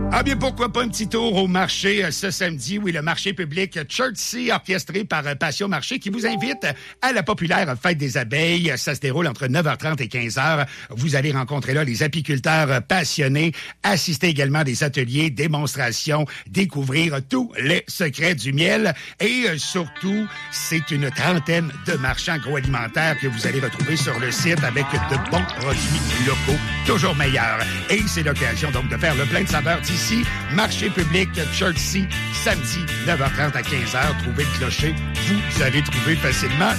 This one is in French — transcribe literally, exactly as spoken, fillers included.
Ah bien, pourquoi pas un petit tour au marché euh, ce samedi? Oui, le marché public Chertsey, orchestré par euh, Passion Marché, qui vous invite à la populaire Fête des abeilles. Ça se déroule entre neuf heures trente et quinze heures. Vous allez rencontrer là les apiculteurs passionnés, assister également à des ateliers, démonstrations, découvrir tous les secrets du miel. Et euh, surtout, c'est une trentaine de marchands agroalimentaires que vous allez retrouver sur le site avec de bons produits locaux, toujours meilleurs. Et c'est l'occasion donc de faire le plein de saveurs d'ici. Marché public Chertsey, samedi, neuf heures trente à quinze heures. Trouvez le clocher, vous allez trouver facilement